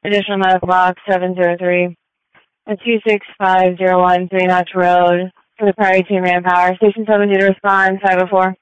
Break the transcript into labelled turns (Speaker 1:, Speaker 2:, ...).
Speaker 1: Additional medical box 703 at 26501 Three Notch Road for the Prairie 2 Manpower. Station 7 due to respond 504.